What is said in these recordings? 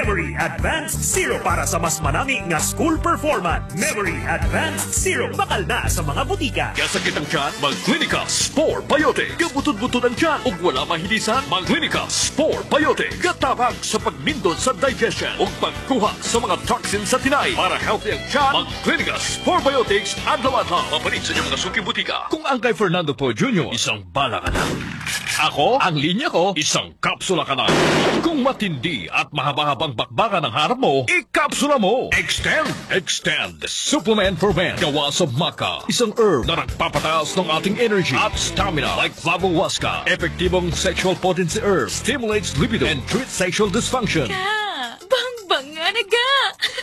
Memory Advanced Zero para sa mas manami nga school performance. Memory Advanced Zero bakal na sa mga butika. Kasakit ang tiyan, mag-Clinica Spore Biotic. Kabutod-butod ang tiyan ug wala mahilisan, mag-Clinica Spore Biotic. Katabang sa pagnindot sa digestion ug pagkuha sa mga toxins sa tinay. Para healthy ang tiyan, mag-Clinica Spore Biotics adlaw-adlaw. Mapalit sa inyong mga suki butika. Kung ang kay Fernando Po Jr., isang bala ka na. Ako, ang linya ko, isang kapsula ka na. Kung matindi at mahaba-habang bakbakan ang harap mo, ikapsula mo. Extend. Supplement for men. Gawa sa maca. Isang herb na nagpapataas ng ating energy at stamina like flavowaska. Epektibong sexual potency herb. Stimulates libido and treats sexual dysfunction. Bang nga naga!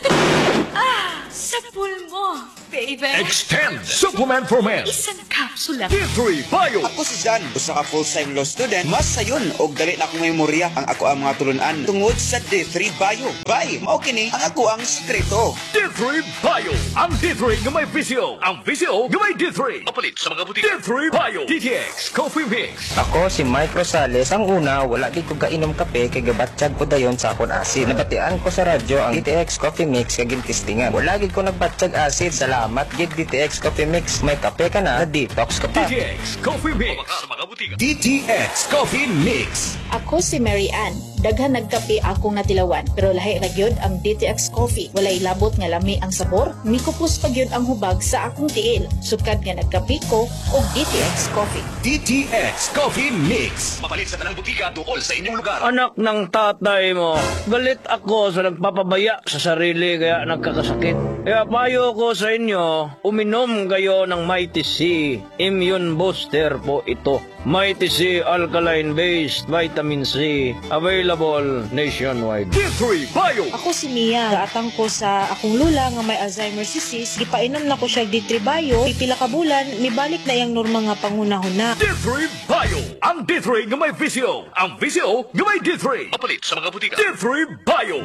Sa pool mo, baby. Extend. Supplement for men. Isang kapsula. D3 Bio. Ako si Jan, usa ka full-time law student. Mas sayon og dali na akong memorya ang ako ang mga tulunan tungod sa D3 Bio. Bye, mao kini ang ako ang sekreto. D3 Bio. Ang D3 nga may visyo. Ang visyo nga may D3. Mapalit sa mga butika. D3 Bio. DTX Coffee Mix. Ako si Mike Rosales. Ang una, wala di ko kainom kape kay gabatsyag ko dayon sa akon asid. Nabatian ko sa radyo ang DTX Coffee Mix kay gintistingan. Wala gid ko nagbatsyag asid. Salamat gid DTX Coffee Mix. May kape ka na detox ka pa. DTX Coffee Mix. Sa mga butika. DTX Coffee Mix. Ako si Mary Ann. Daghan nagkape akong natilawan, pero lahi ra gyud ang DTX Coffee. Walay labot nga lami ang sabor, mikupos pa gyud ang hubag sa akong tiil. Sukad nga nagkape ko og DTX Coffee. DTX Coffee Mix. Mapalit sa tanang butika tukol sa inyong lugar. Anak ng tatay mo, galit ako sa nagpapabaya sa sarili kaya nagkakasakit. Kaya payo ko sa inyo, uminom kayo ng Mighty C. Immune Booster po ito. Mighty C Alkaline-based Vitamin C. Available nationwide. D3 Bio. Ako si Mia. Gaatang ko sa akong lula nga may Alzheimer's disease. Gipainom na ko siya D3 Bio. Pipila ka bulan, mibalik na yung norma nga pangunahuna. D3 Bio. Ang D3 nga may visyo. Ang visyo nga may D3. Mapalit sa mga butika. D3 Bio.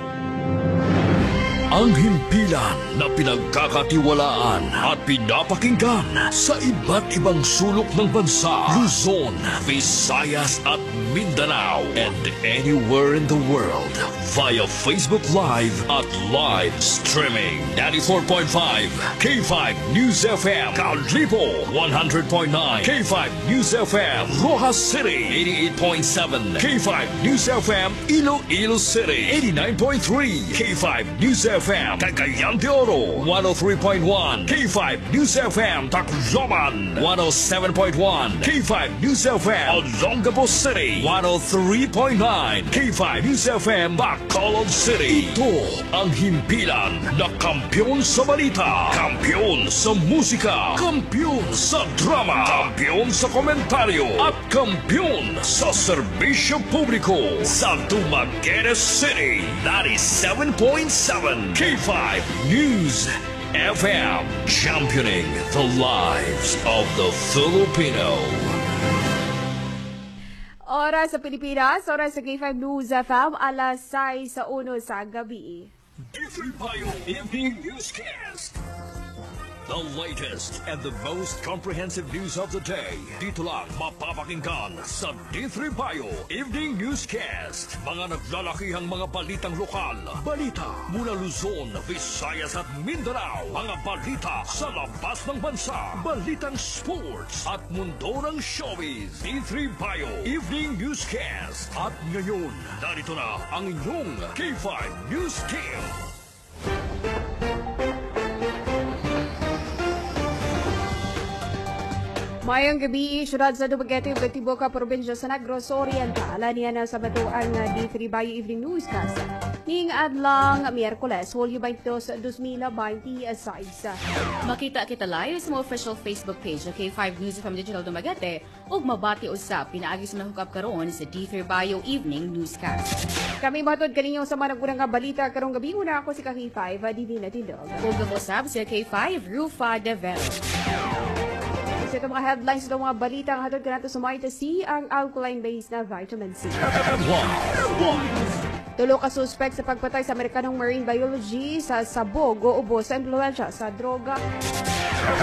Ang himpilan na pinagkakatiwalaan at pinapakinggan sa iba't ibang sulok ng bansa, Luzon, Visayas at Mindanao, and anywhere in the world via Facebook Live at live streaming. 94.5 K5 News FM, Kalibo 100.9 K5 News FM, Rojas City 88.7 K5 News FM, Iloilo City 89.3 K5 News FM, Cagayan de Oro 103.1 K5 News FM, Tacloban 107.1 K5 News FM, Olongapo City 103.9 K5 News FM, Bacolod City. Ito ang himpilan na kampiyon sa balita, kampiyon sa musika, kampiyon sa drama, kampiyon sa komentaryo, at kampiyon sa serbisyo publiko sa Dumaguete City 97.7 K5 News FM, championing the lives of the Filipino. Oras sa Pilipinas, oras sa K5 News FM, alas 6 sa 1 sa gabi. D3 Bio Evening Newscast. The latest and the most comprehensive news of the day. Dito lang mapapakinggan sa D3 Bio Evening Newscast. Mga naglalakihang mga balitang lokal. Balita mula Luzon, Visayas at Mindanao. Mga balita sa labas ng bansa. Balitang sports at mundo ng showbiz. D3 Bio Evening Newscast. At ngayon, narito na ang inyong K5 News Team. Mayang gabi, syudad sa Dumaguete, Tiboca, Probinsya sa Negros Oriental. Niya na sa batuan nga D3 Bio Evening Newscast. Ning adlang Miyerkules, Hulyo 22, 2026. Makita kita live sa mga official Facebook page ng K5 News FM Digital Dumaguete ug mabati usap pinaagi sa nahukap karon sa D3 Bio Evening Newscast. Kami matod kaninyo sa mga nagurang nga balita karong gabi. Una ako si K5, Divina Tindog. Ug usap sa K5 Rufa de Vero. Sa itong mga headlines ng mga balita ang hatod ka nato sa Mighty C, ang alkaline-based na vitamin C. Tulo ka suspect sa pagpatay sa Amerikanong Marine Biology sa sabog o ubos sa impluensya sa droga.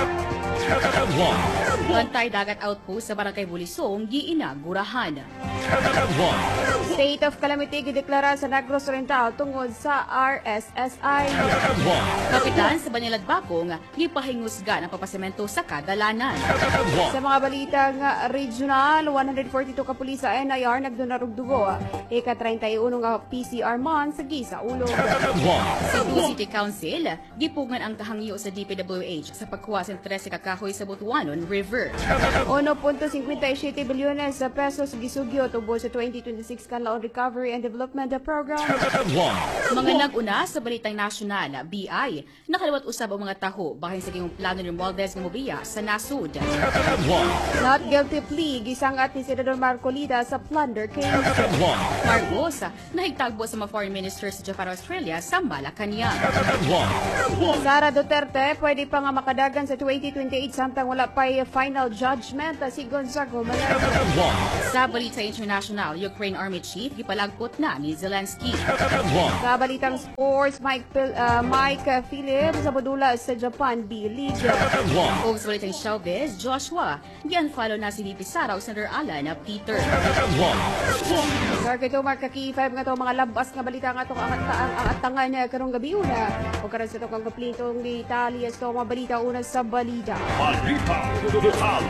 Antay dagat outpost sa Barangay Bulisong giinagurahan. State of calamity gideklara sa Negros Oriental tungod sa RSSI. Kapitan sa Banilad Bakong, gipahingusga ng papasemento sa kadalanan. Sa mga balitang regional, 142 kapulis sa NIR nagdonarog dugo. Ika-31 nga PCR man sa Gisa Ulo. Cebu City Council, gipugan ang kahangyo sa DPWH sa pagkuha sa 13 kakahoy sa Butuanon River. 1.57 bilyones sa pesos gisugyo tubod sa 2026 Canlaon Recovery and Development Program. Mga nag-una sa balitang nasyonal, BI, nakaliwat usab ang mga taho bahin sa gayong plano ni Romualdez ng Mobiya sa nasud. Not guilty plea gisangat ni Senador Marcolita sa plunder case. Marcos, nahigtagbo sa mga foreign ministers sa Japan, Australia sa Malacanang. Sara Duterte pwede pa nga makadagan sa 2028 samtang wala pa final judgment si Gonzago Malardo. Sa balita international, Ukraine Army Chief gipalagpot na ni Zelensky. Sa balitang sports, Mike Phillips sa bodula sa Japan B-League. O sa balitang showbiz, Joshua, gi-unfollow na si VP Sara o Senator Alan na Peter. Sir, kito marka K5 nga to mga labas nga balita nga to ang atangan niya karong gabi una. O karon sa to kang kaplitong ni Italias to mga balita una sa balita. Balita Lokal.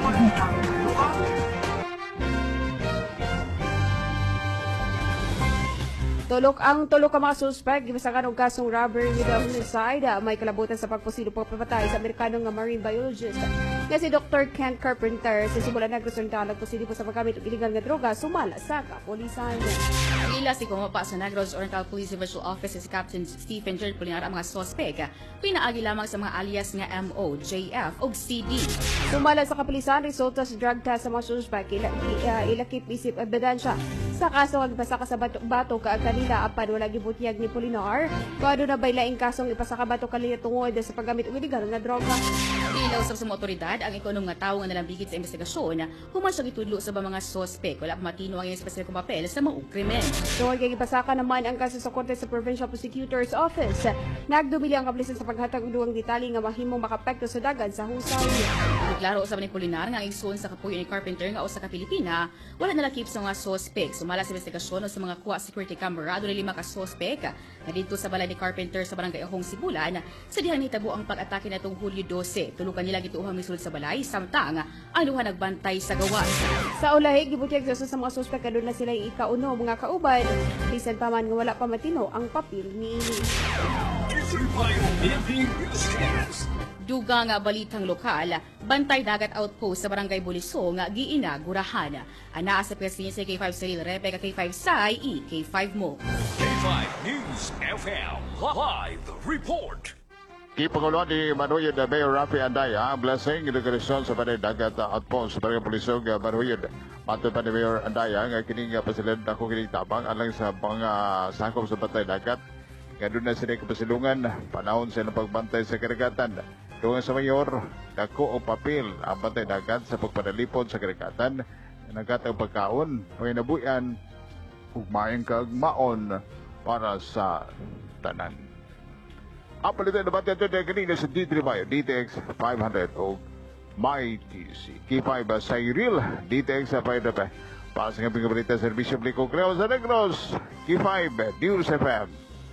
Tulok ka mga suspect gibasakan og kasong robbery with homicide. May kalabutan sa pagposibleng pagpapatay sa Amerikano nga marine biologist nga si Dr. Kent Carpenter sa simula nagresulta nagposible sa paggamit og illegal nga droga sumala sa kapulisan. Ila si kumapa sa Negros Oriental Police Division Office si Captain Stephen Jared Pulinar ang mga suspect. Pinaagi lamang sa mga alias nga MO, JF ug CD. Sumala sa kapulisan resulta sa drug test sa mga suspect ilakip isip ebidensya sa kaso nga gipasaka sa bato ka kanila apan wala gibutyag ni Pulinar. Kuado na bay laing kasong ipasaka bato kanila tungod sa paggamit og illegal nga droga. Ilaw sa mga otoridad ang ikonom nga tawo nga nalambigit sa investigasyon human siya gitudlo sa mga suspect. Wala pa matino ang iyang spesifik papel sa maong krimen. Tungod kay gipasaka naman ang kaso sa korte sa Provincial Prosecutor's Office. Nagdumili ang kapulisan sa paghatag og duwang detalye nga mahimong makapekto sa dagan sa husay. Klaro usab ni Pulinar nga ang igsoon sa kapuyo ni Carpenter nga usa ka Pilipina wala nalakip sa mga suspect. Sumala sa investigasyon sa mga kuha security camera doon 5 ka suspect nga dito sa balay ni Carpenter sa barangay Ahong Sibulan sa dihang nitabo ang pag-atake natong Hulyo 12. Tulukan nila gituuhang misulod sa balay samtang ang duha nagbantay sa gawas. Sa ulahig gibutyag sa mga suspect kadto na sila ikauno mga kauban bisan pa man nga wala pa matino ang papel ni Duga nga balitang lokal, bantay dagat outpost sa barangay Bulisong nga giinagurahan. Anaa sa presidency K5 Cyril Repe K5 Sai K5 mo. K5 News FM Live Report. Kipanguluan ni Manuyod na Mayor Rafi Andaya ang blessing inauguration sa Panay Dagat Outpost sa Barangay Pulisog Manuyod. Matod pa ni Mayor Andaya nga kining pasilid ako kining tabang alang sa mga sakop sa Panay Dagat. Nga doon na sila kapasilungan, panahon sa pagbantay sa karagatan. Doon sa Mayor, dako o papel ang Panay Dagat sa pagpadalipod sa karagatan. Nagatang pagkaon, may nabuyan, ugmaing kagmaon para sa tanan. Ang palitan na batyan ito kanina sa D3 Bayo, DTX 500 o MyTC. K5 Cyril, DTX 500. Para sa ngabing kabalita, Servisyo Bliko Creo sa Negros, K5 News FM.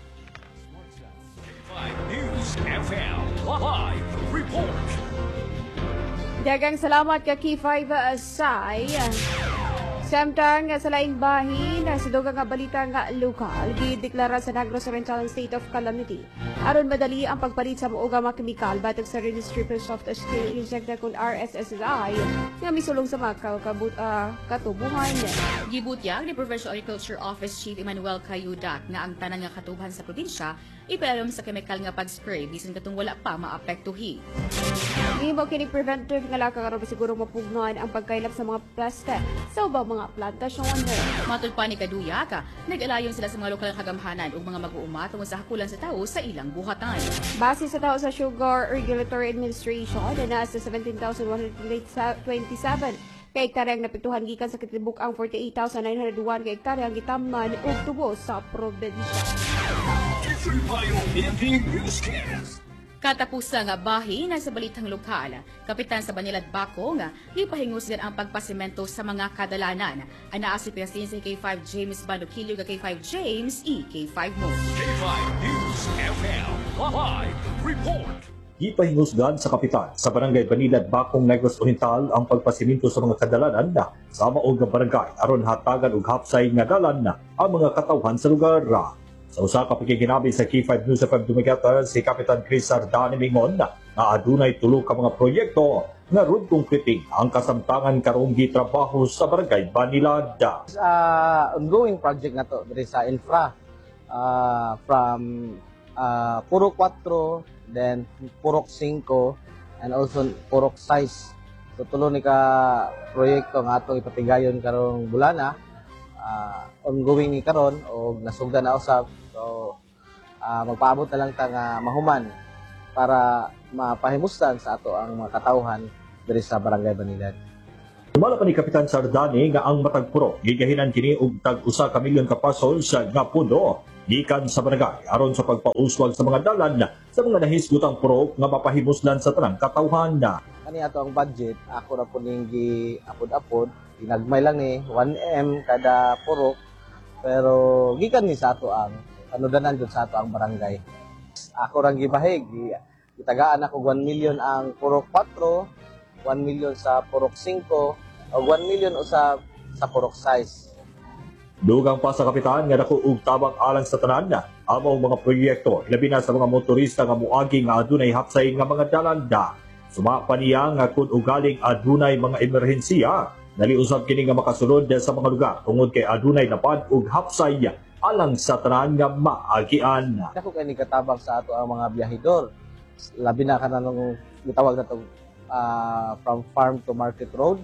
K5 News FM Live Report. Dagang salamat ka K5 Sai. Samtang sa laing bahin, sa dugang nga balita nga lokal, gideklara sa Negros Oriental ang state of calamity. Aron madali ang pagpalit sa muuga mga kemikal batog sa Registry for Soft Steel Injector kung RSSI nga misulong sa mga katubuhan. Gibutyag ni Provincial Agriculture Office Chief Emmanuel Cayudac nga ang tanan nga katubuhan sa probinsya ipaalam sa chemical nga pag-spray bisan katong wala pa maapektuhi. Imo kini preventive nga laka karon siguro mapugnan ang pagkailap sa mga peste sa ubang mga plantasyon. Matod pa ni Kaduyak, nag-alayon sila sa mga lokal nga kagamhanan ug mga mag-uuma tungod sa hakulan sa tao sa ilang buhatan. Base sa tao sa Sugar Regulatory Administration na nasa 17,127 ka hektarya ang napiktuhan gikan sa kitibuk ang 48,901 ka hektarya ang gitamnan ug tubo sa probinsya. Katapusan nga bahin sa balitang lokal, kapitan sa Banilad Bako nga gipahingos ang pagpasimento sa mga kadalanan. Anaa si Presidente K5 James Bandukilio nga K5 James K5 mo. K5 News FM Live Report. Ipahingusgan sa kapitan sa barangay Banilad, Bakong, Negros Oriental ang pagpasiminto sa mga kadalanan na sa maog nga barangay aron hatagan og hapsay nga dalan na ang mga katawhan sa lugar. Sa usa ka pakikinabi sa K5 News FM Dumaguete, si Kapitan Chris Sardani mingon na adunay tulo ka mga proyekto nga road concreting ang kasamtangan karong gitrabaho sa barangay Banilad. Ongoing project na to diri sa infra from Purok 4, then Purok 5, and also Purok 6. So tulo ni ka proyekto nga atong ipatigayon karong bulana. Ongoing ni karon o nasugdan na usab. So magpaabot na lang ta nga mahuman para mapahimustan sa ato ang mga katawhan diri sa barangay Banilad. Sumala pa ni Kapitan Sardani nga ang matag puro gigahinan kini og tag usa ka milyon ka pesos nga pondo gikan sa barangay aron sa pagpauswag sa mga dalan sa mga nahisgutang puro nga mapahimuslan sa tanang katawhan. Kani ato ang budget, ako ra po ning giapod-apod, ginagmay lang ni 1M kada purok, pero gikan ni sa ato ang panudanan jud sa ato ang barangay. Ako ra gibahig, gitagaan ako 1 million ang Purok 4, 1 million sa Purok 5, o 1 million usab sa Purok 6. Dugang pa sa kapitan nga dako og tabang alang sa tanan na among mga proyekto labi na sa mga motorista nga muagi nga adunay hapsay nga mga dalan. Suma pa niya nga kun ugaling adunay mga emerhensiya naliusab kini nga makasulod sa mga lugar tungod kay adunay lapad og hapsay alang sa tanan nga maagian. Ako kay ni katabang sa ato ang mga biyahidor. Labi na kanang gitawag na to from farm to market road.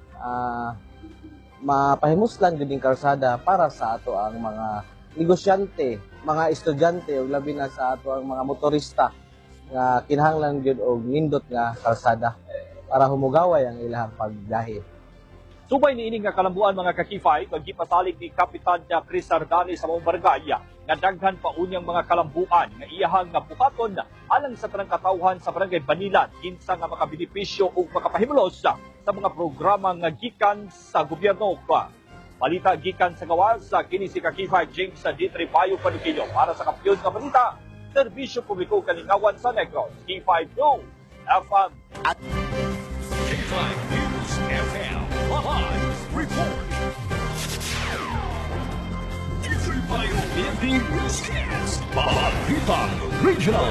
Mapahimuslan gid ning kalsada para sa ato ang mga negosyante, mga estudyante ug labi na sa ato ang mga motorista nga kinahanglan gyud og nindot nga kalsada para humugaway ang ilang pagbiyahe. Subay ni ining nga kalambuan mga kakifay pag gipasalig ni Kapitan Chris Sardani sa mga barangay nga daghan pa unyang mga kalambuan nga iyahang nga buhaton alang sa tanang katawhan sa barangay Banilad kinsa nga makabenepisyo ug makapahimulos sa mga programa nga gikan sa gobyerno pa. Balita gikan sa gawas sa kini si Kakifay James sa D3 Bayo Paduquillo para sa Kampiyon nga Balita, Serbisyo Publiko Kalingawan sa Negros, K5 News FM. K5 News FM Live Report. D3 Bayo in the newscast. Balitang Regional.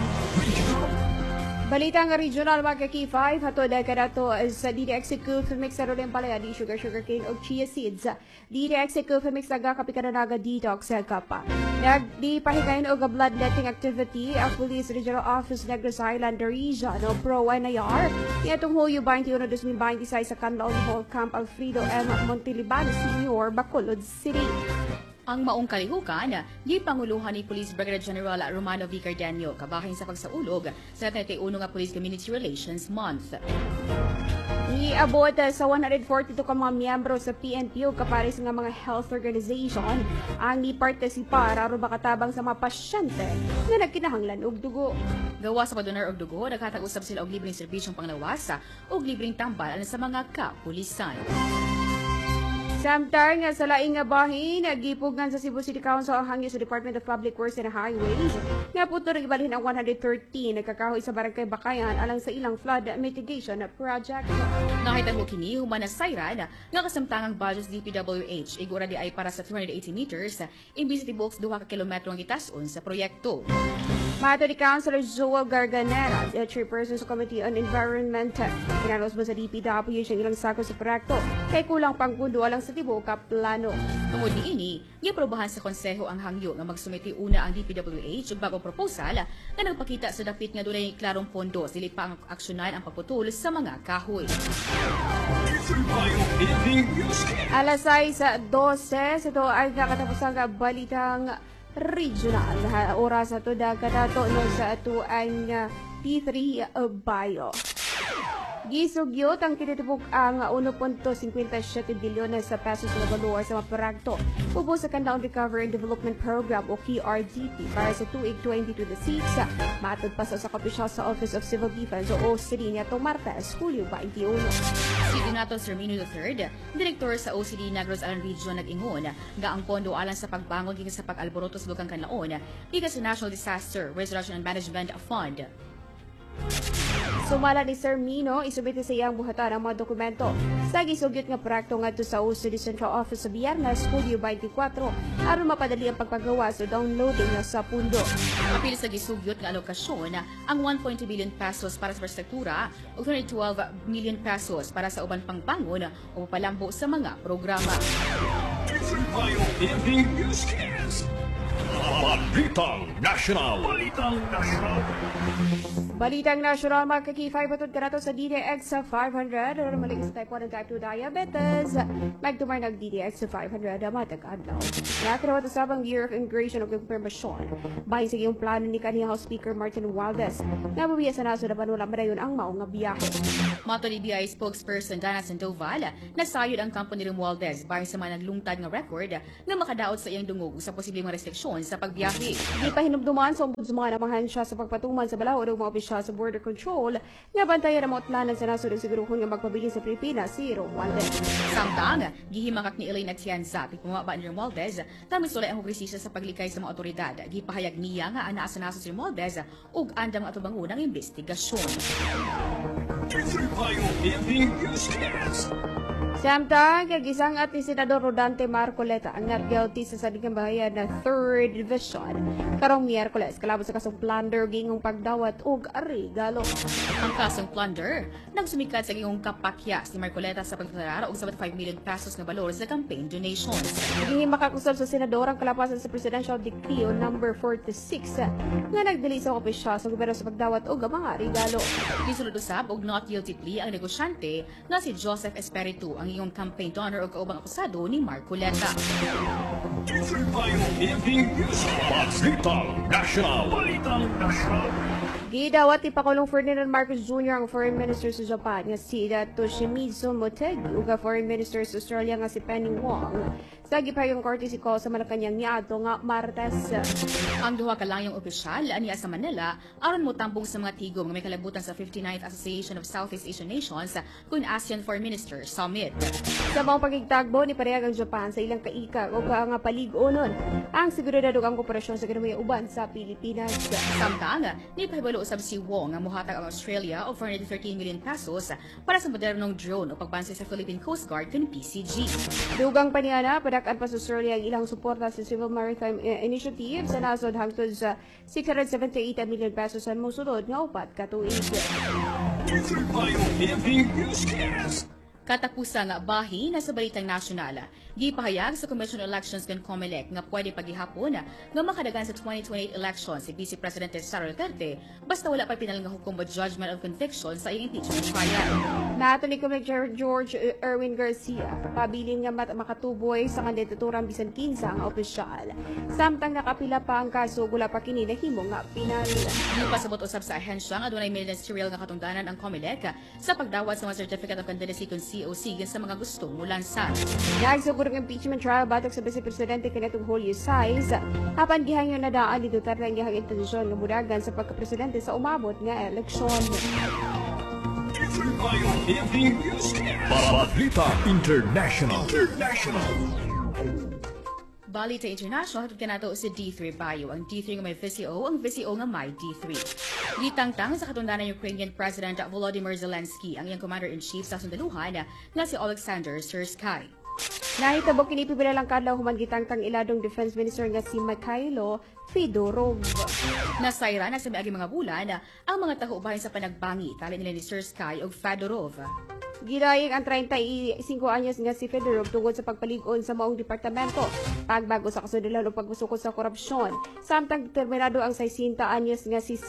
Balitang regional mga K5, hatod ka na to sa DDX Mix sa Rolim Palaya, di sugar cane o chia seeds. DDX Mix nagkakapi ka na naga detox ka pa. Di pahikain o bloodletting activity ang Police Regional Office Negros Island Region o Pro-NIR. Itong Huyo 21-2026 sa Canlaon Hall Camp Alfredo M. Montiliban Senior, Bacolod City. Ang maong kalihukan, gipanguluhan ni Police Brigadier General Romano V. Cardenio kabahin sa pagsaulog sa 31 nga Police Community Relations Month. Iabot sa 142 ka mga miyembro sa PNP o kapares nga mga health organization ang ni-participar aron makatabang sa mga pasyente na nagkinahanglan og dugo. Gawa sa padonar og dugo, naghatag-usab sila og libreng serbisyong panglawasa og libreng tambal alang sa mga kapulisan. Samtang nga sa laing nga bahin, nagipugan sa Cebu City Council ang hangyo sa Department of Public Works and Highways. Nga puto rin ibalhin ang 113 nagkakahoy sa Barangay Bakayan alang sa ilang flood mitigation project. Nakita mo kini, human na sayran nga kasamtangang budget DPWH. Igura di ay para sa 280 meters, imbis di box 2 kilometro ang itason sa proyekto. Mato ni Councilor Joel Garganera, the chairperson sa Committee on Environment. Pinanos mo sa DPWH ang ilang sako sa proyekto kay kulang pang pundo alang sa tibuok ka plano. Tungod ni ini, giaprobahan sa konseho ang hangyo nga magsumiti una ang DPWH ug bagong proposal nga nagpakita sa dapit nga dunay klarong pondo dili pa ang aksyonan ang pagputol sa mga kahoy. Alas 6:12 sa to ay nakatapos ang balitang regional. Oras sa to dagkadato no sa ito ang P3 Bayo. Gisugyot ang tinitubok ang 1.57 bilyon sa pesos na baluar sa mga proyekto ubo sa Canlaon Recovery and Development Program o KRDP para sa tuig 2026. Matod pa sa kapisyal sa Office of Civil Defense o OCD niya itong Martes, Hulyo 21. Si Donato Sermino III, direktor sa OCD Negros Island Region nag-ingon nga ang pondo alang sa pagbangon gikan sa pag-alboroto sa Bukang Canlaon gikan sa National Disaster Restoration and Management Fund. Sumala ni Sir Mino, isubiti sa iyang buhatan ang mga dokumento sa gisugyot nga proyekto ngadto sa OCD Central Office sa Biyernes, Hulyo 24, aron mapadali ang pagpagawa sa downloading sa pundo. Apil sa gisugyot nga alokasyon ang 1.2 billion pesos para sa infrastruktura ug 12 million pesos para sa uban pang bangon o palambo sa mga programa. Balitang National. Balitang nasyonal, mga kakifay, patod ka na to sa DDX sa 500. Or maligis type 1 and type 2 diabetes. Magtumar nag DDX sa 500. Matag-adlaw. Nakarawa to sabang Year of Immigration o Confirmation. Bahin sa iyong plano ni kaniyang House Speaker Martin Romualdez. Nababiya sa naso na banula madayon ang maong nga biyahe. Mato ni BI spokesperson Dana Sandoval, nasayod ang kampo ni Romualdez bahin sa mga naglungtad nga record na makadaot sa iyang dungog sa posibleng mga restriksyon sa pagbiyahe. Di pa hinumduman sa ombudsman amahan siya sa pagpatuman sa balaod o mga opisyal sa border control nga bantayan ang mga utlanan sa nasod ng siguruhon nga magpabilin sa Pilipinas si Romualdez. Samtang, gihimakak ni Elaine Atienza, pipumaba ni Romualdez, tamis ulay ang kongresista sa paglikay sa mga otoridad. Gipahayag niya nga anaa sa naso si Romualdez ug andam nga atubangon ang investigasyon. Samtang, kagisang at ni Senador Rodante Marcoleta ang nargauti sa Saligang Bahayan na 3rd Division. Karong Miyerkules, kalabot sa kasong plunder, gingong pagdawat ug regalo. Ang kasong plunder, nagsumikat sa gingong kapakya si Marcoleta sa pagtarar og 75 million pesos na balor sa campaign donations. Naging makakusap sa Senador ang kalapasan sa Presidential Decree o number 46 nga nagdali sa opisyal sa gobyerno sa pagdawat og mga regalo. Gisulod usab og not guilty plea ang negosyante nga si Joseph Espiritu, ang iyong campaign donor o kaubang akusado ni Marcoleta. Balitang National. Gidawat ni Pangulong Ferdinand Marcos Jr. ang Foreign Minister sa Japan nga si Toshimitsu Motegi ug ang Foreign Minister sa Australia nga si Penny Wong sa gipayong courtesy call sa Malacañang niadto nga Martes. Ang duha ka layong opisyal aniya sa Manila aron motambong sa mga tigom nga may kalabutan sa 59th Association of Southeast Asian Nations kun ASEAN Foreign Minister Summit. Sa mga pagigtagbo ni parehag ang Japan sa ilang kaika o nga palig-onon ang seguridad ug ang kooperasyon sa kanamay uban sa Pilipinas. Samtang, ni pahibalo usab si Wong nga mohatag ang Australia og 413 million pesos para sa modernong drone o pagbansay sa Philippine Coast Guard kun PCG. Dugang paniana, padakan pa sa Australia ang ilang suporta sa Civil Maritime Initiative sa nasod hangtod sa 678 million pesos sa mosunod nga upat ka tuig. Katapusang bahin sa Balitang Nasyonal, gipahayag sa Commission on Elections kan COMELEC nga pwede paghihapon nga makadagan sa 2028 elections si Vice President Sara Duterte basta wala pa pinal nga hukom o judgment of conviction sa iyang impeachment trial. Nato ni Commissioner George Erwin Garcia, pabilin nga makatuboy sa kandidaturang bisan kinsa ang opisyal. Samtang nakapila pa ang kaso, gula pa kini nahimo nga pinal. Gipasabot usab sa ahensya nga adunay ministerial nga katungdanan ang COMELEC sa pagdawat sa mga Certificate of Candidacy kun COC sa mga gustong mulansan. Nagsugod ang impeachment trial batok sa Vice Presidente kanatong Julio Saiz. Apan gihangyo na daan ni Duterte ang gihang intensyon nga mudagan sa pagka-presidente sa umabot nga eleksyon. Balita International. Balita International, hatod ka nato sa D3 Bio. Ang D3 nga may VCO, ang VCO nga may D3. Ditangtang sa katundanan ng Ukrainian President Volodymyr Zelensky ang iyang Commander-in-Chief sa sundaluhan nga si Alexander Syrsky. Nahitabok kini pibilalang kadlaw human gitangtang iladong Defense Minister nga si Mikhailo Fedorov. Nasayra na sa miagi mga bulan ang mga taho bahin sa panagbangi tali nila ni Syrsky ug Fedorov. Gidayeg ang 35 anyos nga si Fedorov tungod sa pagpalig-on sa maong departamento, pagbago sa kasundalan o pagmusukot sa korupsyon. Samtang terminado ang 60 anyos nga si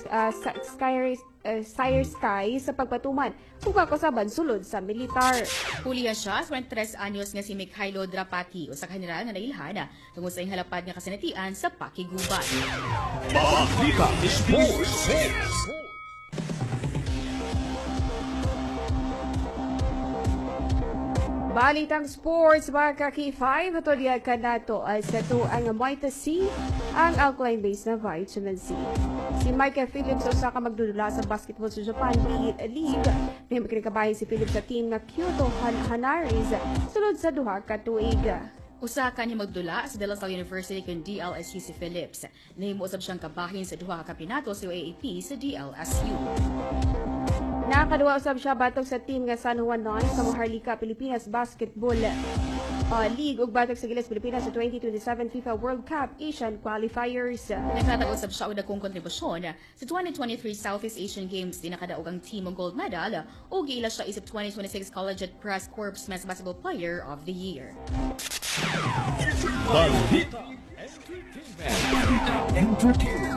Syrsky sa pagpatuman ug kasaban sulod sa militar. Hulihan siya sa 23 anyos nga si Mikhailo Drapati o sa general nga nailhan tungod sa halapad nga kasinatian sa pakiguban. Balita Sports. Balitang sports, mga ka-K5, ito diya ka nato sa ito ang Vita C, ang alkaline-based na vitamin C. Si Michael Phillips usa ka magdudula sa basketball sa Japan League. May makinikabahin si Phillips sa team na Kyoto Hanaris sulod sa duha ka tuig. Usa ka ni magdula sa De La Salle University kung DLSU si Phillips. Nahimo usab siyang kabahin sa duha ka kampyonato sa UAAP sa DLSU. Nakaduwa usab siya batok sa team nga San Juan Knights sa Maharlika Pilipinas Basketball League ug batok sa Gilas Pilipinas sa 2027 FIFA World Cup Asian Qualifiers. Nagtatag-usab siya og dagkong kontribusyon sa 2023 Southeast Asian Games. Di nakadaog ang team og gold medal ug giila siya isip 2026 Collegiate Press Corps Men's Basketball Player of the Year. Balita Entertainment.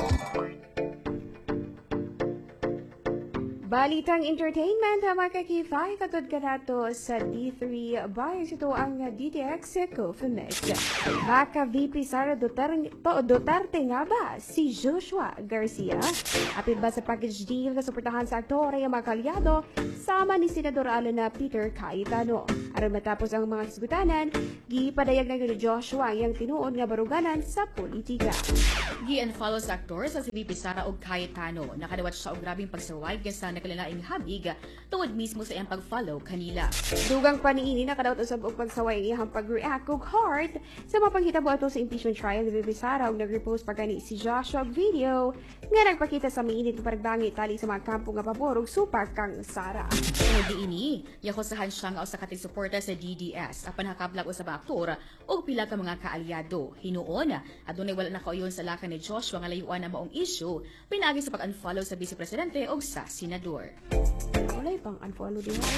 Balitang entertainment, mga ka-K5, katod ka nato sa D3 Bios. Ito ang DTX Coffee Mix. Baka VP Sara Duterte nga ba si Joshua Garcia? Apit ba sa package deal na suportahan sa aktore ang mga kalyado sama ni Senador Alana Peter Cayetano? Aron matapos ang mga kisgutanan, gipadayag na ni Joshua ang tinuod nga baruganan sa politika. Gi-unfollow sa aktor sa si VP Sara og Cayetano. Nakadawat siya og grabing pagsaway sa nakalalaing habig tungod mismo sa iyang pag-follow kanila. Dugang paniini nakadawat usab og pagsaway ang iyang pag-react og heart sa mapanghitabo ato sa impeachment trial ni VP Sara og nag-repost pa gani si Joshua og video nga nagpakita sa mainit nga paragbangi tali sa mga kampo nga pabor og supak kang Sara. Diini, yakosahan siya nga usa ka suporta sa DDS apan hakablag usab ang aktor og pila ka mga kaalyado. Hinuon adunay wala na kauyon sa lakan ni Joshua nga layuan na maong issue pinaagi sa pag-unfollow sa Vice Presidente og sa Senador. Walay pang unfollow din ay.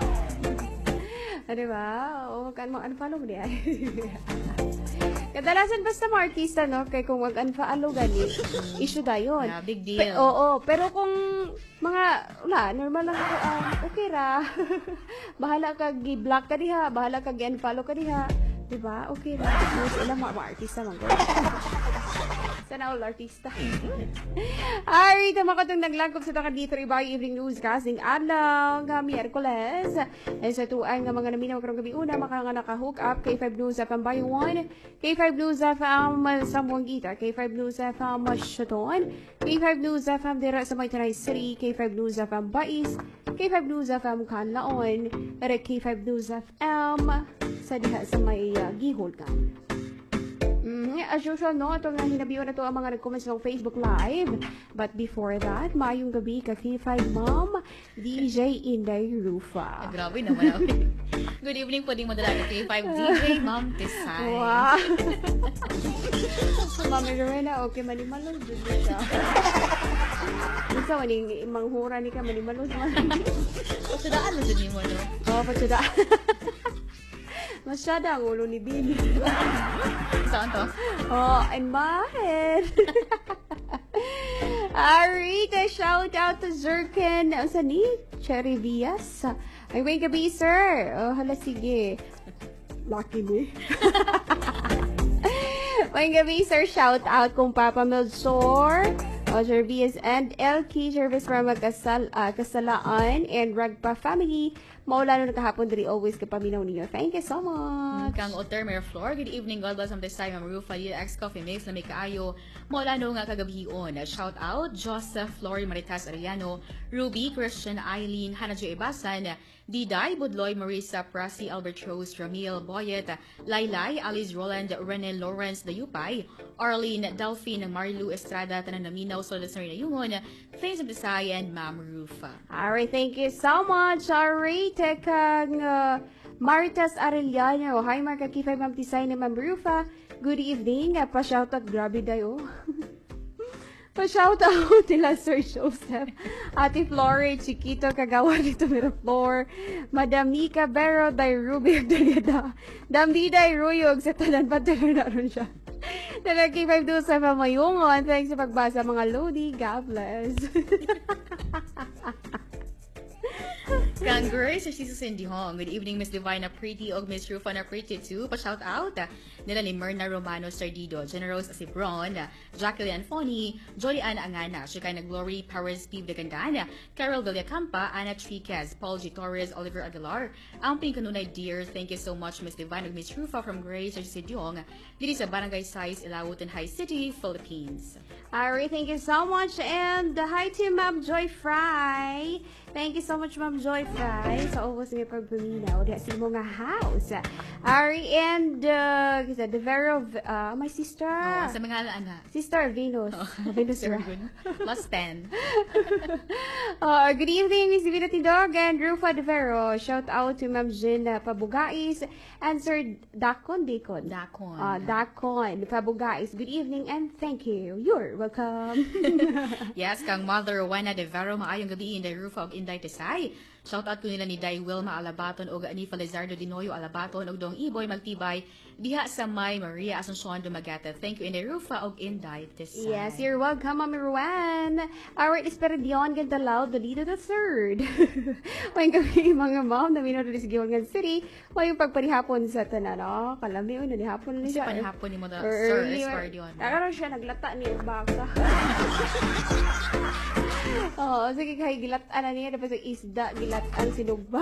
Ano ba? O kan mo unfollow di ay. Kadalasan basta mga artista, no? Kaya kung mag-unfollow gani, issue dayon. Yeah, big deal. Oo, pero kung mga, wala, normal lang ako, okay ra. Bahala ka, gi-block ka diha, bahala ka, gi-unfollow ka diha. Diba? Okay ra. Most ilang mga artista man. Sana all artista. Ari, tama ka itong naglangkop sa taka dito Ibayo Evening News casting adlaw nga Miyerkules. Ay sa tuan nga mga naminaw karong gabi una maka nga naka-hook up K5 News FM Bayo 1, K5 News FM Sambuangita, K5 News FM Shaton, K5 News FM dira sa Maytanay City, K5 News FM Bais, K5 News FM Kanlaon, K5 News FM sa diha sa may Gihol ka. As usual, no, ito nga hinabiwan na ito ang mga nag-comment sa Facebook Live. But before that, mayong gabi ka K5 Mom, DJ Inday Rufa. Grabe naman ako. Good evening po din mo dala K5 DJ Ma'am Tisay. Wow! Mami Rowena, okay, manimalod dun siya. Isa, maning manghura ni ka, manimalod man. Patsudaan mo dun mo, no? Oo, patsudaan. Masyada ang ulo ni Bini. Saan to? Oh, in my head. Arita, shout out to Zirkin. Saan ni? Cherry Vias. Ay, may gabi, sir. Oh, hala, sige. Lucky me. May gabi, sir. Shout out kung Papa Melzor. Sir Vias and LK Service from Kasalaan and Ragpa family. Maula na kahapon diri always kapaminaw ninyo. Thank you so much. Kang Otter Mayor Floor, good evening. God bless this time. I'm Rufa, DTX Coffee Mix na may kaayo. Maula no nga kagabion. Shout out, Joseph, Flory, Maritas Ariano, Ruby, Christian, Eileen, Hannah J. Ibasan, Diday, Budloy, Marisa, Prasi, Albert Rose, Ramil, Boyet, Laylay, Alice Roland, Rene Lawrence, Dayupay, Arlene, Delphine, Marilu Estrada, Tananaminaw, Solid Sarina Yungon, Thanks of Desai, and Ma'am Rufa. Alright, thank you so much. Alright, kang Maritas Arellano. Hi, mga kakifay, Ma'am Tisay na Ma'am Rufa. Good evening. Pa-shoutout, grabe dayo. Pa-shoutout nila Sir Joseph, Ate Flore, Chiquito, Kagawa dito Miraflor, Madam Nika Bero, Day Ruby, Agdaliada, Damdiday Ruyog, sa tanan patuloy na ron siya. Nag-K5 doon sa pamayungon. Thanks sa pagbasa mga Lodi. God bless. kang Grace, si Cindy Hong. Good evening, Miss Divina Pretty o Miss Rufa na Pretty too. Pa-shout out nila ni Myrna Romano Sardido, Generous Asibron, Jacqueline Anfoni, Jolie Ann Angana, Shekinah Glory, Paris Steve Degandana, Carol Villacampa, Ana Triquez, Paul G. Torres, Oliver Aguilar. Ang pinkanunay dear, thank you so much, Miss Divina, Miss Rufa from Grace, si Diong, dito sa Barangay Size, Ilawutan High City, Philippines. Alright, thank you so much. And hi to Ma'am Joy Fry. Thank you so much, Ma'am Joy Fry. Sa ubos niya pagpaminaw. Diya si mo nga house. Alright, and the Vero, my sister. Oh, sa mga ana. Sister Venus. Venus Very Ra. good. Plus 10. Good evening, Miss Divina Tindog and Rufa De Vero. Shout out to Ma'am Jen Pabugais and Sir Dakon. Dakon. Dakon Pabugais. Good evening and thank you. You're welcome. Yes, kang Mother Juana De Vero, maayong gabi in the roof of Inday Tesay. Shout out ko nila ni Day Wilma Alabaton o ni Felizardo Dinoyo Alabaton o Dong Iboy Magtibay diha sa May Maria Asuncion Dumagata. Thank you in the Rufa og Inday Tesay. Yes, you're welcome, Mami Ruan. Alright, Esperidion Gandalaw, Dolido the Third. May gabi mga ma'am na minod sa Gilgan City. May yung pagpanihapon sa tanan, no? Kalami, na nihapon ni Kasi siya. panhapon ni mo da Sir Esperidion. Nakaroon siya, naglata ni Baka. Oo, sige kay gilat-an na niya, dapat sa isda, gilat-an sinugba.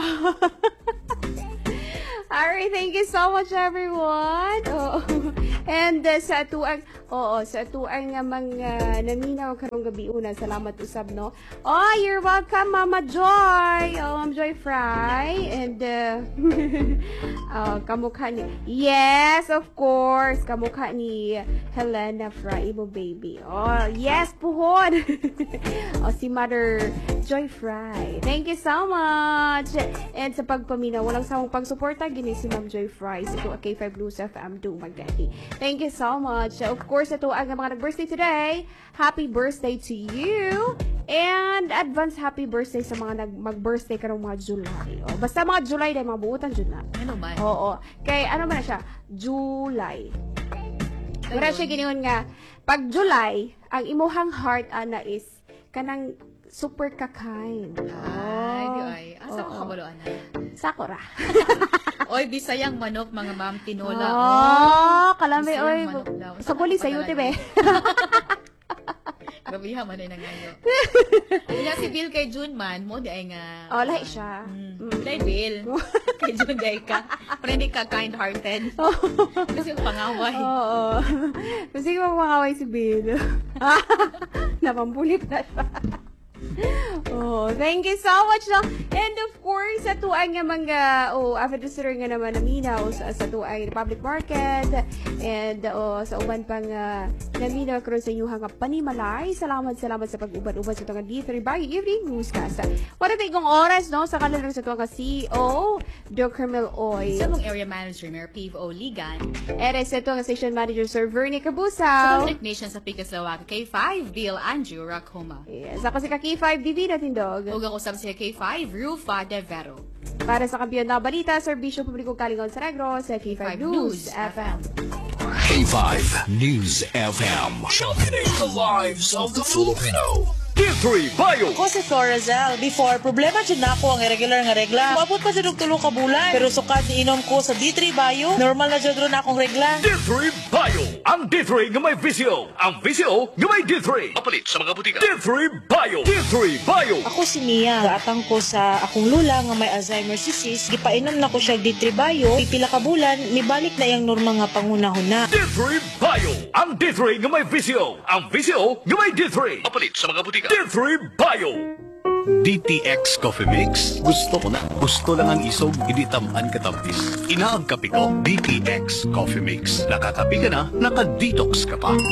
Alright, thank you so much everyone. Oo. And sa atuang nga mga naminaw karong gabi una, salamat usab no. Oh, you're welcome Mama Joy. Oh, Ma'am Joy Fry and kamukha ni. Yes, of course, kamukha ni Helena Fry, mo baby. Oh, yes puhon. Oh, si Mother Joy Fry. Thank you so much. And sa pagpaminaw, walang sawang pagsuporta gini si Ma'am Joy Fry sa K5 Blues FM do Magdati. Thank you so much. Of course, ito ang mga nag-birthday today. Happy birthday to you. And advance happy birthday sa mga mag-birthday karong mga July. O, basta mga July dahil mabuutan dyan na. Ano man? Oo. Kay ano man na siya? July. Wala siya giniwan nga. Pag July, ang imuhang heart ana is kanang super ka-kind. Ay. Asa ko kabaloan na? Sakura. Oy, Bisayang manok, mga ma'am, tinola. Kalami, Bisayang oy. manok daw. Sa puli, sa YouTube eh. Gabiha man ay nangayo. Ina si Bill kay June man, mo di ay nga. Oh, lahi siya. Lay Bill. Kay June di ka. Pero hindi ka kind-hearted. Kasi yung pangaway. Oo. Kasi yung makaway si Bill. Napampulit na siya. Oh, thank you so much no. And of course sa tuang nga mga after nga naman naminaw sa tuang Republic Market and sa uban pang naminaw karon sa inyong nga panimalay. Salamat sa pag-uban-uban sa tuang D3 Baguio Evening Newscast. Wala tayong oras no sa kanila sa tuang CEO Dr. Mel Oy. Sa mong area manager Mayor Piv O. Ligan. And sa tuang station manager Sir Vernie Sa Cabusaw. Nation sa Picas Lawag K5 Bill Andrew Racoma. Yes, ako si Kaki 5 Divina Tindog. Ug ako sa K5 Rufa De Vero. Para sa kampiyon na balita, Serbisyo Publiko Kalingon sa Negro sa K5 News FM. K5 News FM. Championing the lives of the Filipino. D3 Bio. Ako si Florazel. Before, problema dyan na ako ang irregular nga regla. Mabot pa dyan tulo ka bulan. Pero sukad ni inom ko sa D3 Bio, normal na dyan na akong regla. D3 Bio. Ang D3 nga may visyo. Ang visyo nga may D3. Mapalit sa mga butika. D3 Bio. D3 Bio. Ako si Mia. Gaatang ko sa akong lula nga may Alzheimer's disease. Gipainom na ko siya D3 Bio. Pipila ka bulan, nibalik na yung normal nga pangunahon na. D3 Bio. Ang D3 nga may visyo. Ang visyo nga may D3. Mapalit sa mga butika. D3 Bio. DTX Coffee Mix. Gusto ko na. Gusto lang ang isog, hindi tamaan katamis. Inaag kape ko, DTX Coffee Mix. Nakakape ka na, naka-detox ka pa.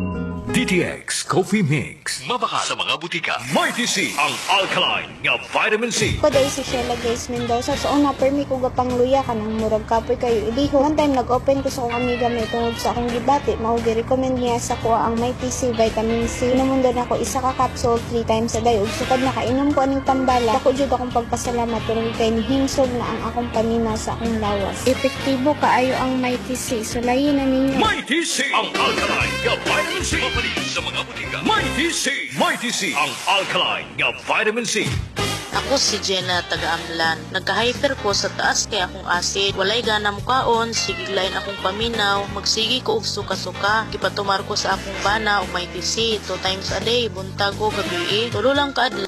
DTX Coffee Mix. Mabaka sa mga butika. Mighty C. Ang alkaline nga vitamin C. Kuday si Sheila Grace Mendoza. So, una, permi ko gapang luya ka ng murag kapoy kayo. Ibiho, one time nag-open ko sa akong amiga may tungod sa akong gibati. Mao-recommend niya sa ko ang Mighty C, vitamin C. Inumundan ako isa ka capsule 3 times a day. Ug sukad nakainom ko aning tambala. Ako jud akong pagpasalamat pero kay hingsog na ang akong panina sa akong lawas. Epektibo kaayo ang Mighty C. So, layin na ninyo. Mighty C. Ang alkaline nga vitamin C. Mapalit sa mga butika. Mighty C. Mighty C. Ang alkaline nga vitamin C. Ako si Jenna taga-Amlan. Nagka-hyper ko sa taas kay akong acid. Walay gana mukaon, sige lain akong paminaw, magsigi ko og suka-suka. Gipatumar ko sa akong bana og may TC 2 times a day, buntag o gabi. Tulo lang kaadlaw